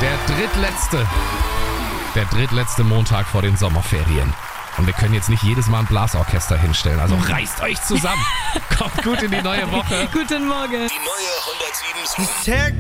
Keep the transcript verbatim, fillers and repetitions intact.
Der drittletzte. Der drittletzte Montag vor den Sommerferien. Und wir können jetzt nicht jedes Mal ein Blasorchester hinstellen. Also reißt euch zusammen. Kommt gut in die neue Woche. Guten Morgen. Die neue hundertsieben.